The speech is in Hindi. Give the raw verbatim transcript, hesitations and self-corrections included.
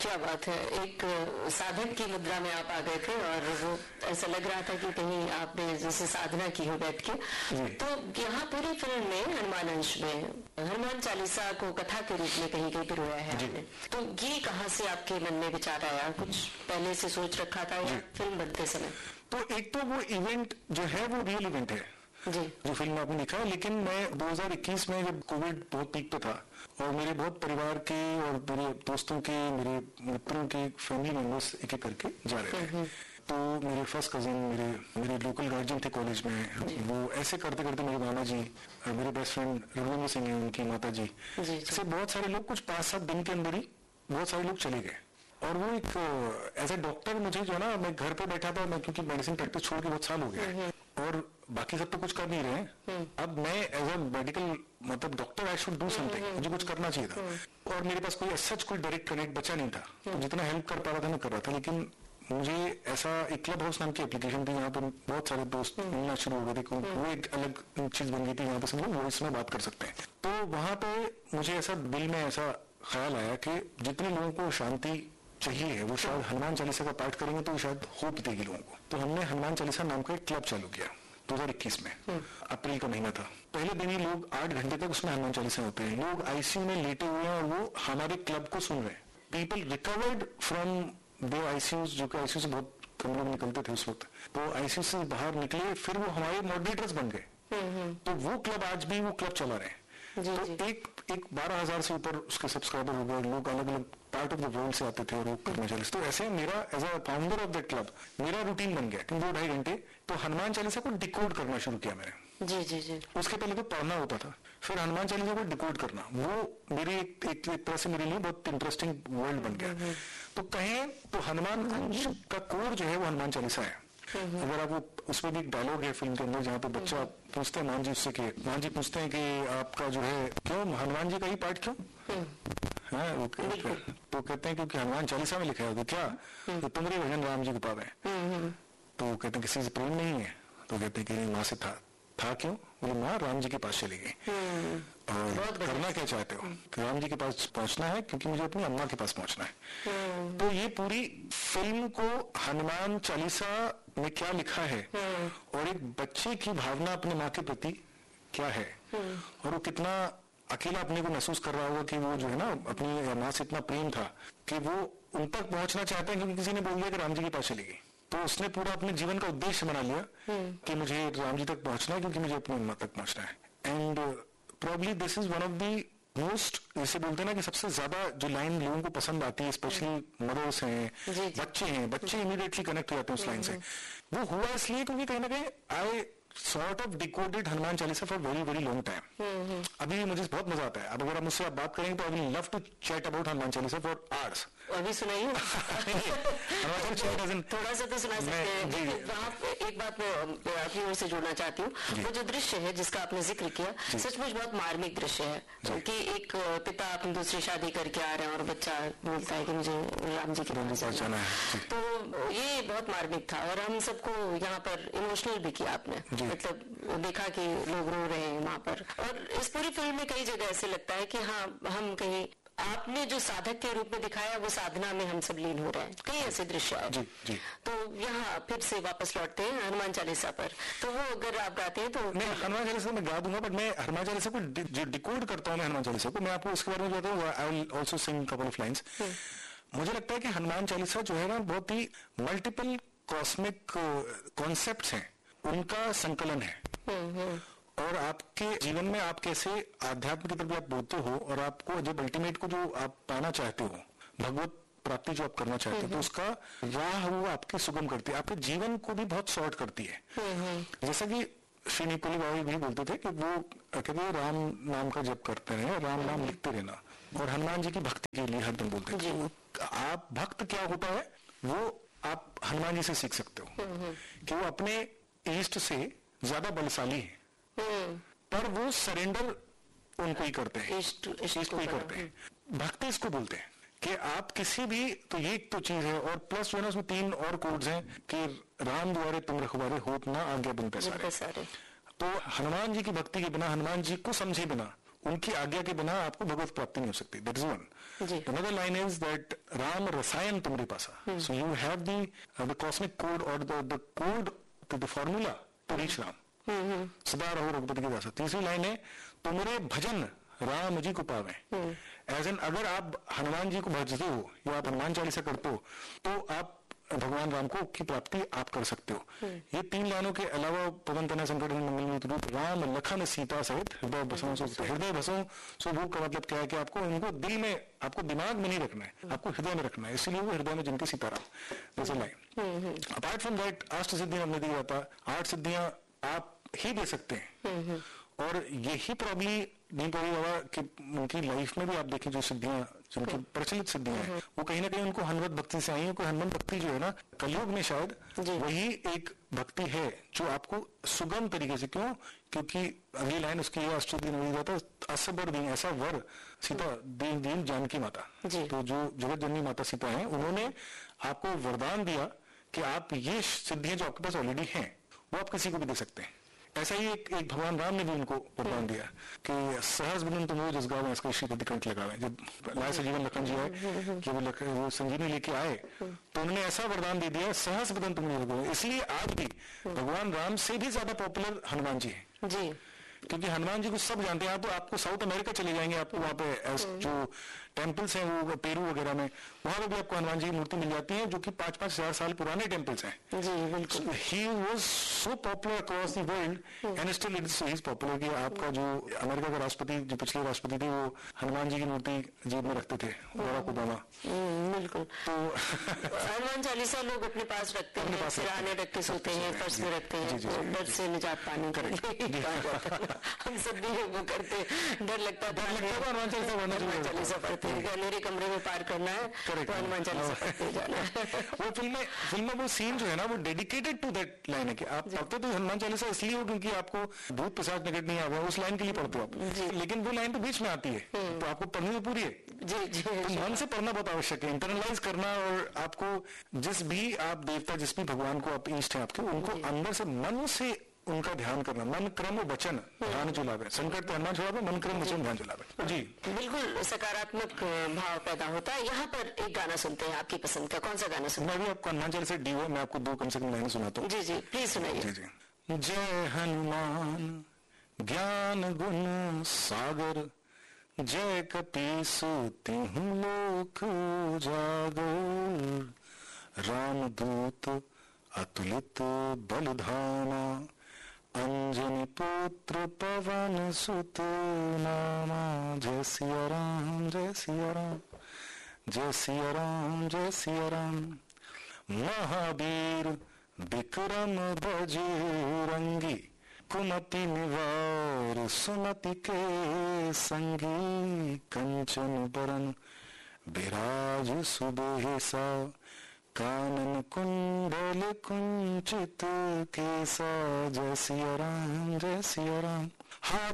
क्या बात है, एक साधक की मुद्रा में आप आ गए थे और वो ऐसा लग रहा था कि कहीं आपने जैसे साधना की हो बैठ के। तो यहाँ पूरी फिल्म में हनुमान अंश में हनुमान चालीसा को कथा के रूप में कहीं कहीं पिरोया है आपने। तो ये कहाँ से आपके मन में विचार आया? कुछ पहले से सोच रखा था या फिल्म बनते समय? तो एक तो वो इवेंट जो है वो रियल इवेंट है जी, जो फिल्म आपने लिखा है। लेकिन मैं दो हज़ार इक्कीस में जब कोविड बहुत पीक पे था और मेरे बहुत परिवार के और मेरे दोस्तों के, मेरे मित्रों के फैमिली मेंबर्स एक एक करके जा रहे थे, तो मेरे फर्स्ट कजिन, मेरे मेरे लोकल गार्जियन थे कॉलेज में, वो ऐसे करते करते मेरे मामा जी, मेरे बेस्ट फ्रेंड रघुवंश सिंह हैं, उनकी माता जी, ऐसे बहुत सारे लोग कुछ पाँच सात दिन के अंदर ही बहुत सारे लोग चले गए। और वो एक एज ए डॉक्टर मुझे जो है ना, मैं घर पे बैठा था, मैं क्योंकि मेडिसिन प्रैक्टिस छोड़ के बहुत साल हो गया और बाकी सब तो कुछ कर नहीं रहे, अब मैं एज ए मेडिकल मतलब doctor I should do something, मुझे कुछ करना चाहिए था। और मेरे पास कोई सच कोई डायरेक्ट कनेक्ट बचा नहीं था, तो जितना हेल्प कर पा रहा था मैं कर रहा था। लेकिन मुझे ऐसा एक क्लब हाउस नाम की एप्लीकेशन थी, यहाँ पर बहुत सारे दोस्त मिलना शुरू हो गए थे, वो एक अलग चीज बन गई थी, यहाँ पे सब लोग वॉइस में बात कर सकते हैं। तो वहां पे मुझे ऐसा दिल में ऐसा ख्याल आया कि जितने लोगों को शांति चाहिए है वो शायद हनुमान चालीसा का पाठ करेंगे तो शायद होप देगी लोगों को। तो हमने हनुमान चालीसा नाम का एक क्लब चालू किया दो हज़ार इक्कीस में, अप्रैल का महीना था। पहले दिन ही लोग आठ घंटे तक उसमें हनुमान चालीसा होते हैं, लोग आईसीयू में लेटे हुए हैं और वो हमारे क्लब को सुन रहे हैं। पीपल रिकवर्ड फ्रॉम दो आईसीयू, जो कि आईसीयू से बहुत कम लोग निकलते थे उस वक्त, तो आईसीयू से बाहर निकले, फिर वो हमारे मॉडरेटर्स बन गए। तो वो क्लब आज भी वो क्लब चला रहे हैं। जी, तो जी। एक एक बारह हजार से ऊपर उसके सब्सक्राइबर हो गए, लोग अलग अलग पार्ट ऑफ द वर्ल्ड से आते थे और वो करना चाहते। तो ऐसे मेरा as a founder of that club मेरा रूटीन बन गया कि दो ढाई घंटे तो हनुमान चालीसा को डिकोड करना शुरू किया मैंने। जी जी जी। उसके पहले तो पढ़ना होता था, फिर हनुमान चालीसा को डिकोड करना, वो मेरी एक, एक, एक तरह से मेरे लिए बहुत इंटरेस्टिंग वर्ल्ड बन गया। तो कहें तो हनुमान का कोर जो है वो हनुमान चालीसा है। अगर आप वो उसमें भी एक डायलॉग है फिल्म के अंदर जहाँ पे बच्चा पूछते हैं मान जी उससे कि मान जी पूछते हैं कि आपका जो है क्यों हनुमान जी का ही पाठ क्यों, हाँ वो तो कहते हैं क्योंकि हनुमान चालीसा में लिखा है। तो क्या तो तुम्हारे भजन राम जी को पावे, तो कहते हैं किसी से प्रेम नहीं है, तो कहते हैं कि माँ से था था क्यों, बोले माँ राम जी के पास चली गई। और करना क्या चाहते हो, कि राम जी के पास पहुंचना है क्योंकि मुझे अपनी अम्मा के पास पहुंचना है। तो ये पूरी फिल्म को हनुमान चालीसा में क्या लिखा है और एक बच्चे की भावना अपने माँ के प्रति क्या है और वो कितना अकेला अपने को महसूस कर रहा होगा कि वो जो है ना अपनी माँ से इतना प्रेम था कि वो उन तक पहुंचना चाहते हैं क्योंकि किसी ने बोल दिया कि राम जी के पास चली गई। तो उसने पूरा अपने जीवन का उद्देश्य बना लिया कि मुझे राम जी तक पहुंचना है क्योंकि मुझे अपनी माँ तक पहुंचना है। And probably this is one of the most, जैसे बोलते हैं ना कि सबसे ज्यादा जो लाइन लोगों को पसंद आती है, स्पेशली मदर्स हैं, बच्चे हैं, बच्चे इमीडिएटली कनेक्ट हो जाते हैं उस लाइन से। वो हुआ इसलिए क्योंकि कहीं ना कहीं I sort of decoded Hanuman Chalisa for very very long time. अभी मुझे बहुत मजा आता है। अब अगर आप मुझसे आप बात करेंगे तो I will love to chat about Hanuman Chalisa for hours. अभी सुनाइए थोड़ा सा तो सुना सकते हैं। वहाँ एक बात मैं आपकी ओर से जोड़ना चाहती हूँ, वो जो दृश्य है जिसका आपने जिक्र किया सचमुच बहुत मार्मिक दृश्य है कि एक पिता अपनी दूसरी शादी करके आ रहे हैं और बच्चा बोलता है कि मुझे राम जी के पास जाना है। तो ये बहुत मार्मिक था और हम सबको यहाँ पर इमोशनल भी किया आपने, मतलब देखा कि लोग रो रहे हैं वहाँ पर। और इस पूरी फिल्म में कई जगह ऐसे लगता है कि हाँ हम कहीं आपने जो साधक के रूप में दिखाया वो साधना में हम सब लीन हो रहे हैं, कई ऐसे दृश्य है। जी, जी। तो यहाँ फिर से वापस लौटते हैं हनुमान चालीसा पर, तो वो अगर आप गाते हैं तो मैं हनुमान चालीसा में गा दूंगा, बट मैं हनुमान चालीसा को जो डिकोड करता हूँ मैं हनुमान चालीसा को, मैं आपको उसके बारे में बताता हूँ। I will also Singh couple of lines. मुझे लगता है कि हनुमान चालीसा जो है ना बहुत ही मल्टीपल कॉस्मिक कॉन्सेप्ट्स हैं, उनका संकलन है। और आपके जीवन में आप कैसे आध्यात्म की तरफ आप बोलते हो और आपको जब अल्टीमेट को जो आप पाना चाहते हो, भगवत प्राप्ति जो आप करना चाहते हो, तो उसका राह वो आपके सुगम करती है, आपके जीवन को भी बहुत शॉर्ट करती है। जैसा कि श्री निकोली बाबा भी बोलते थे कि वो कहते हैं राम नाम का जप करते रहे, राम नाम लिखते रहना, और हनुमान जी की भक्ति के लिए हरदम बोलते थे। आप भक्त क्या होता है वो आप हनुमान जी से सीख सकते हो कि वो अपने इष्ट से ज्यादा बलशाली है, पर वो सरेंडर उनको ही करते हैं, इष्ट को ही करते हैं। भक्ति इसको बोलते हैं कि आप किसी भी, तो ये एक तो चीज है। और प्लस जो है ना उसमें तीन और कोड्स हैं कि राम द्वारे तुम रखवारे होत ना आज्ञा बिन पैसारे। तो हनुमान जी की भक्ति के बिना, हनुमान जी को समझे बिना उनकी आज्ञा के बिना आपको भगवत प्राप्ति नहीं हो सकती. That is one. Another line is that Ram रसायन तुम्हारे पास है. So you have the uh, the cosmic code or the the code to the formula to reach Ram. सदा रहो रघुपति के दास. तीसरी लाइन है तुम्हारे भजन राम जी को पावे. एज एन अगर आप हनुमान जी को भजते हो या आप हनुमान चालीसा करते हो तो आप भगवान राम को की प्राप्ति आप कर सकते हो. ये तीन लाइनों के अलावा पवन तना संकट मंगल रूप राम लखन सीता सहित हृदय बसों सो हृदय बसों सो वो का मतलब क्या है कि आपको उनको दिल में आपको दिमाग में नहीं रखना है, आपको हृदय में रखना है. इसीलिए वो हृदय में जिनके सीताराम जैसे लाइन. अपार्ट फ्रॉम दैट अष्ट सिद्धियां हमने दिया था. आठ सिद्धियां आप ही दे सकते हैं और यही प्रॉब्ली नहीं पड़ी बाबा कि उनकी लाइफ में भी आप देखें जो सिद्धियां जिनकी प्रचलित सिद्धियां हैं वो कहीं ना कहीं उनको हनुमत भक्ति से आई है. कोई हनुमत भक्ति जो है ना कलयुग में शायद वही एक भक्ति है जो आपको सुगम तरीके से. क्यों? क्योंकि अगली लाइन उसकी है असबर दी ऐसा वर सीता दीन दीन जानकी माता. तो जो जगत जननी माता सीता है उन्होंने आपको वरदान दिया कि आप ये सिद्धियां जो आपके पास ऑलरेडी हैं वो आप किसी को भी दे सकते हैं. ऐसा ही एक, एक भगवान राम ने भी उनको वरदान दिया कि सहज बदन तुम वो जस गावे इसका श्री कंठ लगावे. जब लाए से जीवन लखन जी आए जब वो संजीवनी लेके आए तो उन्होंने ऐसा वरदान दे दिया सहज बदन तुम लगावे. इसलिए आज भी भगवान राम से भी ज्यादा पॉपुलर हनुमान जी है जी. क्योंकि हनुमान जी को सब जानते हैं. आप आपको साउथ अमेरिका चले जाएंगे आपको वहाँ पे जो टेम्पल्स हैं वो पेरू वगैरह में वहां पर भी आपको हनुमान जी की मूर्ति मिल जाती है जो कि पांच पांच हजार साल पुराने टेम्पल्स हैं. He was so popular across the world and still it is popular कि आपका जो अमेरिका का राष्ट्रपति जो पिछले राष्ट्रपति थे वो हनुमान जी की मूर्ति जेब में रखते थे. Barack Obama. बिल्कुल. तो हनुमान चालीसा लोग अपने पास रखते हैं, सिरहाने रख के सोते हैं, पर्स में रखते हैं, डर से निजात पाने के. हम सब भी वो करते. डर लगता था हनुमान चालीसा हनुमान चालीसा पढ़ते हैं. मेरे कमरे में पार करना है तो हनुमान चालीसा पढ़ते जाना है. वो फिल्म में फिल्म में वो सीन जो है ना वो डेडिकेटेड टू दैट लाइन है कि आप पढ़ते तो हनुमान चालीसा इसलिए हो क्योंकि आपको भूत पिशाच निकट नहीं आ रहा उस लाइन के लिए पढ़ते हो आप. लेकिन वो लाइन तो बीच में आती है तो आपको पढ़नी तो पूरी है. जी जी. तो मन से पढ़ना बहुत आवश्यक है, इंटरनलाइज करना. और आपको जिस भी आप देवता जिस भी भगवान को आप इष्ट है आपके उनको अंदर से मन से उनका ध्यान करना. मन क्रम वचन ध्यान चुलावे. संकट हनुमान चुलावे मन क्रम वचन ध्यान चुलावे. जी बिल्कुल सकारात्मक भाव पैदा होता है. यहाँ पर एक गाना सुनते हैं आपकी पसंद का. कौन सा गाना सुनते हैं? मैं भी आपको हनुमान चालीसा डी मैं आपको दो कम से कम लाइन सुनाता हूँ. जी जी प्लीज सुनाइए. जी जी. जय हनुमान ज्ञान गुण सागर जय कपीस तिहु लोक उजागर रामदूत अतुलित बलधामा अंजनी पुत्र पवन सुत नामा. जय सिया राम जय सिया राम जय सिया राम जय सिया राम. महावीर विक्रम बजरंगी कुमति निवार सुमति के संगी कंचन बरन विराज सुबेसा कानन कुंडल कुंचित केसा. जय सिया राम जय सिया राम. हाथ